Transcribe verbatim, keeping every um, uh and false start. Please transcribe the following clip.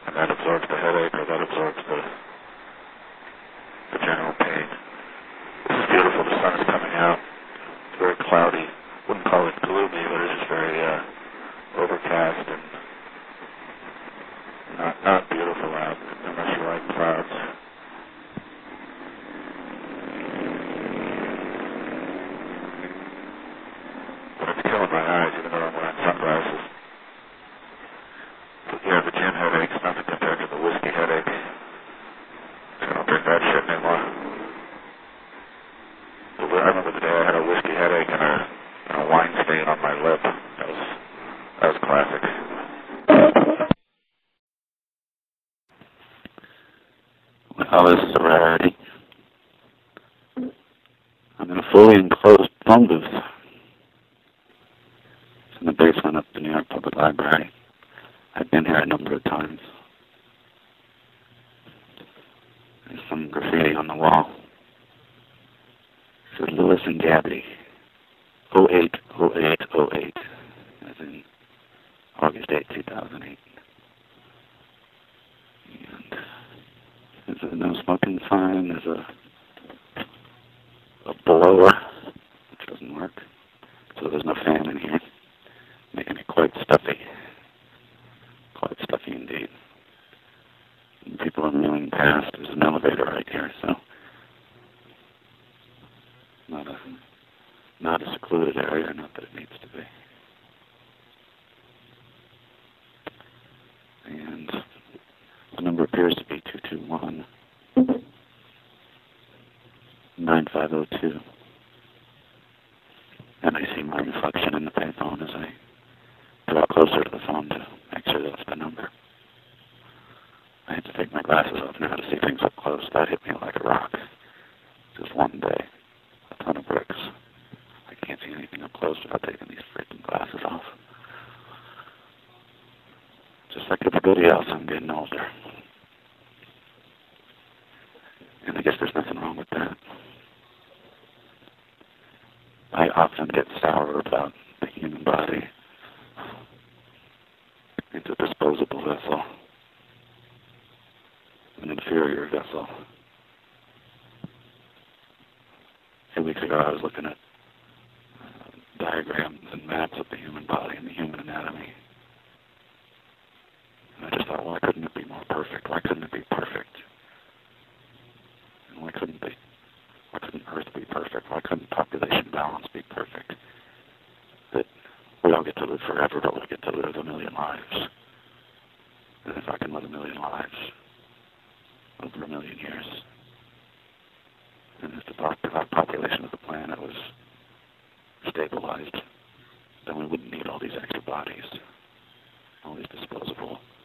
and that absorbs the headache, or that absorbs the, the general pain. This is beautiful. The sun is coming out. It's very cloudy. Wouldn't call it gloomy, but it's just very uh, overcast and not not beautiful out unless you like clouds. But it's killing my eyes, even though I'm wearing sunglasses. But yeah, the gin headache's nothing compared to the whiskey headache. So I don't drink that shit anymore. But I remember the day I had a whiskey headache and a, and a wine stain on my lip. That was that was classic. Well, this is a rarity. I'm in a fully enclosed phone booth. It's in the basement of the New York Public Library. I've been here a number of times. There's some graffiti on the wall. It says Lewis and Gabby, oh eight oh eight oh eight, as in August eighth, two thousand eight. And there's a no smoking sign, there's a, a blower, which doesn't work, so there's no fan in here, making it quite stuffy. Quite stuffy indeed. And people are milling past. There's an elevator right here, so not a not a secluded area, not that it needs to be. And the number appears to be two two one, nine five oh two. And I see my reflection in the payphone as I draw closer to the phone to make sure that's the number. I had to take my glasses off now to see things up close. That hit me like a rock. Just one day, a ton of bricks. I can't see anything up close without taking these freaking glasses off. Just like everybody else, I'm getting older. And I guess there's nothing wrong with that. I often get sour about the human body. It's a disposable vessel, an inferior vessel. A few weeks ago I was looking at uh, diagrams and maps of the human body and the human anatomy. And I just thought, why couldn't it be more perfect? Why couldn't it be perfect? And why couldn't be? Why couldn't Earth be perfect? Why couldn't population balance be perfect? That we don't get to live forever, but we get to live a million lives. And if I can live a million lives over a million years, and if the pop- population of the planet was stabilized, then we wouldn't need all these extra bodies, all these disposable